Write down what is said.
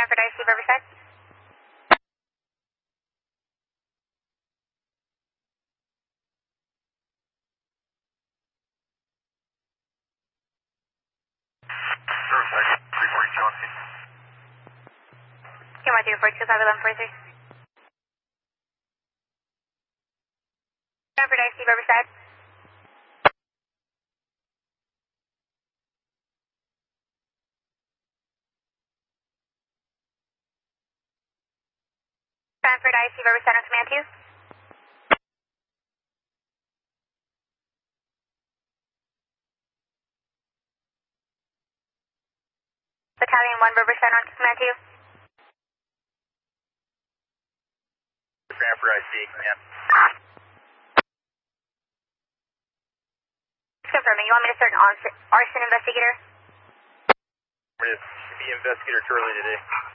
Stanford IC Riverside. Riverside, 340 Chauncey. QMI 342, 1143. Stanford IC Riverside. Stanford IC Riverside on command 2. Battalion 1 Riverside on command 2. Stanford IC, command. Confirming, you want me to start an arson investigator? I'm going to be investigator too early today.